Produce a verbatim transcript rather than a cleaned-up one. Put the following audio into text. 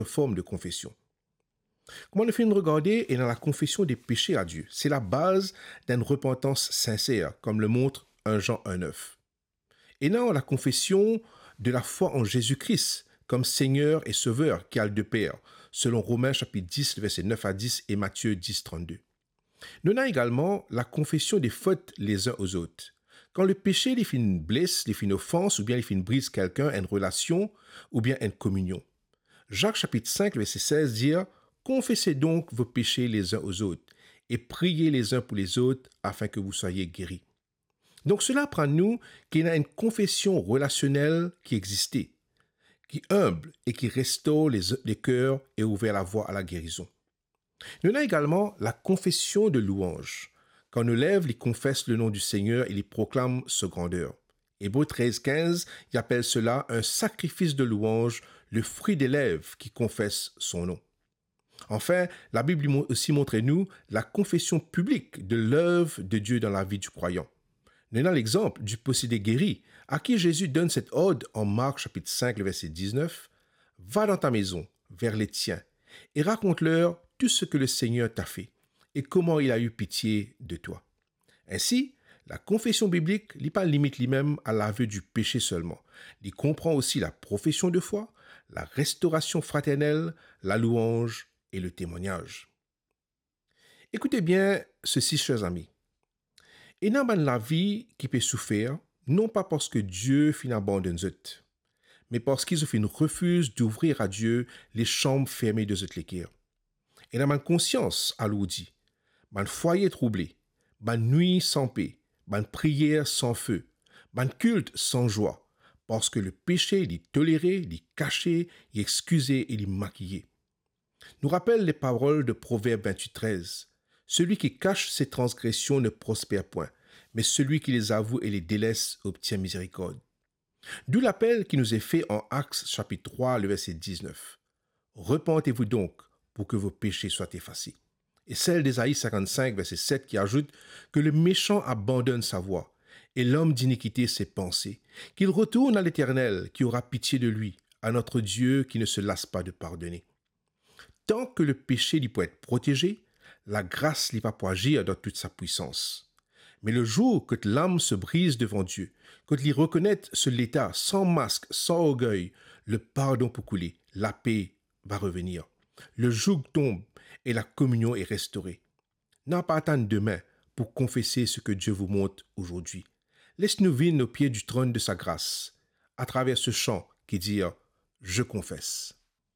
forme de confession. Comment nous finissons de regarder est dans la confession des péchés à Dieu. C'est la base d'une repentance sincère, comme le montre un Jean un neuf. Et dans la confession de la foi en Jésus-Christ comme Seigneur et Sauveur qui a le deux pères, selon Romains chapitre dix, versets neuf à dix et Matthieu dix, trente-deux. Nous avons également la confession des fautes les uns aux autres. Quand le péché les fait une blesse, les fait une offense, ou bien les fait une brise quelqu'un, une relation, ou bien une communion. Jacques chapitre cinq, verset seize dit « Confessez donc vos péchés les uns aux autres, et priez les uns pour les autres, afin que vous soyez guéris. » Donc cela apprend nous qu'il y a une confession relationnelle qui existait, qui humble et qui restaure les, les cœurs et ouvre la voie à la guérison. Nous avons également la confession de louange. Quand nos lèvres les confessent le nom du Seigneur et les proclament sa grandeur. Hébreux treize, quinze, il appelle cela un sacrifice de louange, le fruit des lèvres qui confessent son nom. Enfin, la Bible aussi montre nous la confession publique de l'œuvre de Dieu dans la vie du croyant. Nous avons l'exemple du possédé guéri, à qui Jésus donne cette ode en Marc chapitre cinq, le verset dix-neuf. « Va dans ta maison, vers les tiens, et raconte-leur tout ce que le Seigneur t'a fait, et comment il a eu pitié de toi. » Ainsi, la confession biblique n'est pas limite lui-même à l'aveu du péché seulement. Il comprend aussi la profession de foi, la restauration fraternelle, la louange et le témoignage. Écoutez bien ceci, chers amis. Et dans la vie qui peut souffrir, non pas parce que Dieu fin abandonne eux, mais parce qu'ils refusent d'ouvrir à Dieu les chambres fermées de eux l'équerre. Et dans ma conscience, alors dit, ma foyer troublé, ma nuit sans paix, ma prière sans feu, ma culte sans joie, parce que le péché est toléré, est caché, est excusé et est maquillé. Nous rappelle les paroles de Proverbe vingt-huit, treize. Celui qui cache ses transgressions ne prospère point, mais celui qui les avoue et les délaisse obtient miséricorde. D'où l'appel qui nous est fait en Actes chapitre trois, le verset dix-neuf. Repentez-vous donc pour que vos péchés soient effacés. Et celle d'Ésaïe cinquante-cinq, verset sept, qui ajoute que le méchant abandonne sa voie et l'homme d'iniquité ses pensées, qu'il retourne à l'Éternel qui aura pitié de lui, à notre Dieu qui ne se lasse pas de pardonner. Tant que le péché lui peut être protégé, la grâce lui va pour agir dans toute sa puissance. Mais le jour que l'âme se brise devant Dieu, que l'y reconnaît ce l'état, sans masque, sans orgueil, le pardon peut couler, la paix va revenir. Le joug tombe et la communion est restaurée. N'a pas attendre demain pour confesser ce que Dieu vous montre aujourd'hui. Laisse-nous vivre au pied du trône de sa grâce, à travers ce chant qui dit « Je confesse ».